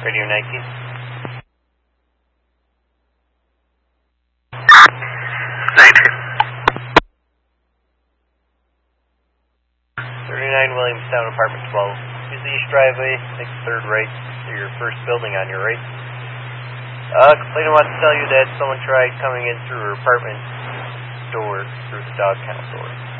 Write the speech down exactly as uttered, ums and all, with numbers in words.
Radio nineteen. nineteen. thirty-nine Williamstown, apartment twelve. Use the east driveway, take the third right to your first building on your right. Uh, complainant wants to tell you that someone tried coming in through her apartment door, through the dog kennel door.